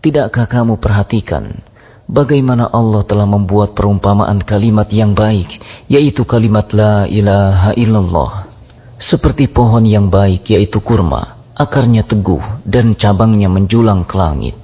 Tidakkah kamu perhatikan bagaimana Allah telah membuat perumpamaan kalimat yang baik, yaitu kalimat la ilaha illallah, seperti pohon yang baik yaitu kurma, akarnya teguh dan cabangnya menjulang ke langit.